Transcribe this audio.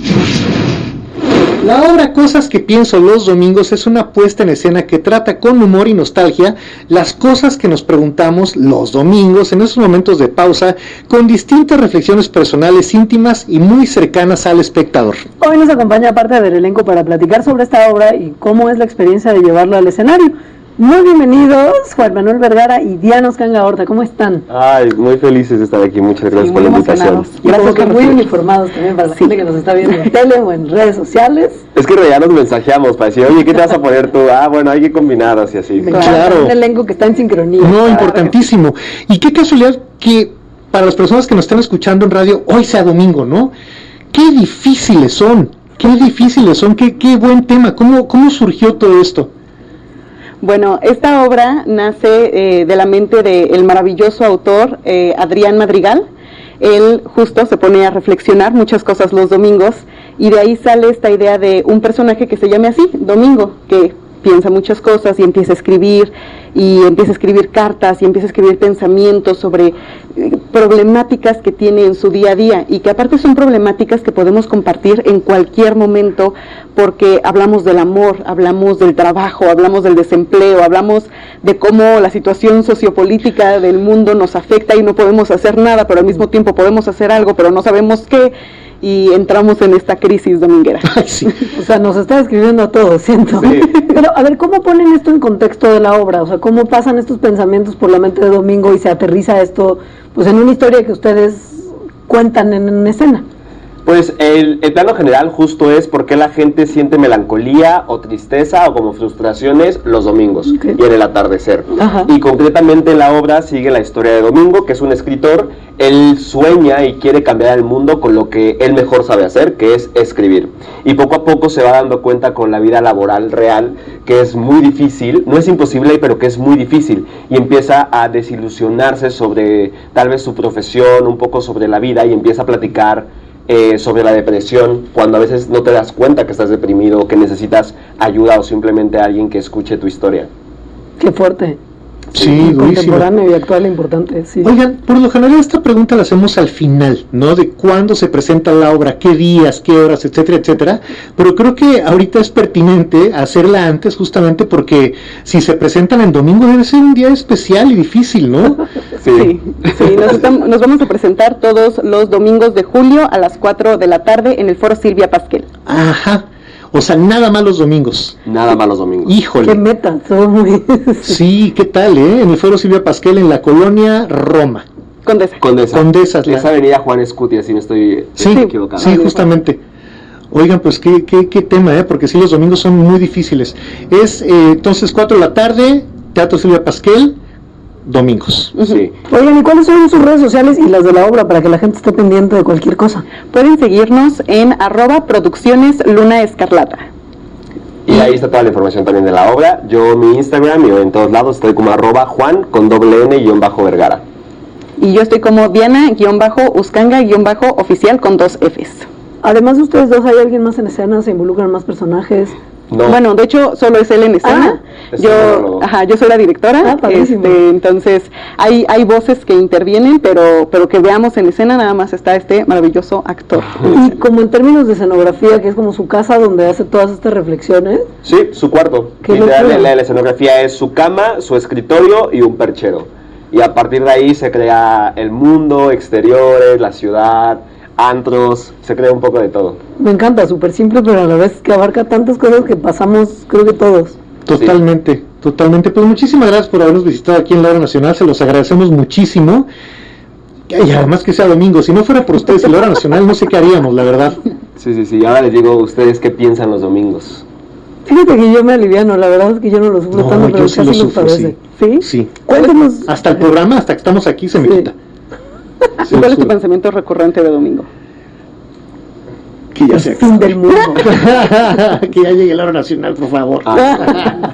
La obra Cosas que pienso los domingos es una puesta en escena que trata con humor y nostalgia las cosas que nos preguntamos los domingos en esos momentos de pausa, con distintas reflexiones personales, íntimas y muy cercanas al espectador. Hoy nos acompaña parte del elenco para platicar sobre esta obra y cómo es la experiencia de llevarlo al escenario. Muy bienvenidos, Juan Manuel Vergara y Diana Uscanga Horta, ¿cómo están? Ay, muy felices de estar aquí, muchas gracias por la invitación. Gracias, que muy uniformados también para la gente que nos está viendo en tele o en redes sociales. Es que en realidad nos mensajeamos para decir, oye, ¿qué te vas a poner tú? Ah, bueno, hay que combinar así. Claro. Un elenco que está en sincronía. No, importantísimo. Y qué casualidad que para las personas que nos están escuchando en radio, hoy sea domingo, ¿no? Qué difíciles son, qué buen tema, ¿cómo surgió todo esto? Bueno, esta obra nace de la mente del maravilloso autor Adrián Madrigal. Él justo se pone a reflexionar muchas cosas los domingos y de ahí sale esta idea de un personaje que se llame así, Domingo, que piensa muchas cosas y empieza a escribir cartas y empieza a escribir pensamientos sobre problemáticas que tiene en su día a día y que aparte son problemáticas que podemos compartir en cualquier momento porque hablamos del amor, hablamos del trabajo, hablamos del desempleo, hablamos de cómo la situación sociopolítica del mundo nos afecta y no podemos hacer nada, pero al mismo tiempo podemos hacer algo, pero no sabemos qué. Y entramos en esta crisis dominguera. Ay, sí. O sea, nos está describiendo a todos, siento. Sí. Pero, a ver, ¿cómo ponen esto en contexto de la obra? O sea, ¿cómo pasan estos pensamientos por la mente de Domingo y se aterriza esto, pues, en una historia que ustedes cuentan en escena? Pues el plano general justo es por qué la gente siente melancolía o tristeza o como frustraciones los domingos y en el atardecer. Ajá. Y concretamente en la obra sigue la historia de Domingo, que es un escritor. Él sueña y quiere cambiar el mundo con lo que él mejor sabe hacer, que es escribir. Y poco a poco se va dando cuenta con la vida laboral real que es muy difícil, no es imposible, pero que es muy difícil. Y empieza a desilusionarse sobre tal vez su profesión, un poco sobre la vida, y empieza a platicar sobre la depresión, cuando a veces no te das cuenta que estás deprimido, que necesitas ayuda o simplemente alguien que escuche tu historia. Qué fuerte. Sí, contemporáneo y actual importante, sí. Oigan, por lo general esta pregunta la hacemos al final, ¿no? De cuándo se presenta la obra, qué días, qué horas, etcétera, etcétera. Pero creo que ahorita es pertinente hacerla antes, justamente porque si se presentan en domingo debe ser un día especial y difícil, ¿no? Sí, nos vamos a presentar todos los domingos de julio a las 4 de la tarde en el Foro Silvia Pasquel. Ajá. O sea, nada más los domingos. Nada más los domingos. Híjole. Qué meta, todo muy... Sí, ¿qué tal, En el Foro Silvia Pasquel, en la colonia Roma. Condesa. La... Esa avenida Juan Escutia, si no estoy equivocado. Sí, justamente. Oigan, pues qué tema, porque sí, los domingos son muy difíciles. Es, entonces, 4 de la tarde, Teatro Silvia Pasquel, domingos. Sí. Oigan, ¿y cuáles son sus redes sociales y las de la obra para que la gente esté pendiente de cualquier cosa? Pueden seguirnos en @producciones Luna Escarlata. Y ahí está toda la información también de la obra. Yo, mi Instagram, y en todos lados estoy como @Juan con _N_Vergara. Y yo estoy como Diana_Uscanga_oficial con 2 Fs. Además de ustedes dos, ¿hay alguien más en escena? ¿Se involucran más personajes? No. Bueno, de hecho, solo es él en escena. Yo soy la directora. Entonces, hay voces que intervienen, pero que veamos en escena nada más está este maravilloso actor. Y como en términos de escenografía, que es como su casa donde hace todas estas reflexiones. Sí, su cuarto. La escenografía es su cama, su escritorio y un perchero. Y a partir de ahí se crea el mundo, exteriores, la ciudad, antros, se crea un poco de todo. Me encanta, súper simple, pero a la vez que abarca tantas cosas que pasamos, creo que todos. Totalmente. Pues muchísimas gracias por habernos visitado aquí en la Hora Nacional, se los agradecemos muchísimo. Y además que sea domingo, si no fuera por ustedes y la Hora Nacional, no sé qué haríamos, la verdad. Sí, ahora les digo a ustedes qué piensan los domingos. Fíjate que yo me aliviano, la verdad es que yo no lo sufro tanto, pero yo sí lo sufro, sí. ¿Sí? Cuéntanos. Hasta el programa, hasta que estamos aquí, se me quita. ¿Cuál es tu pensamiento recurrente de domingo? Que ya se fin del mundo. Que ya llegue la Hora Nacional, por favor.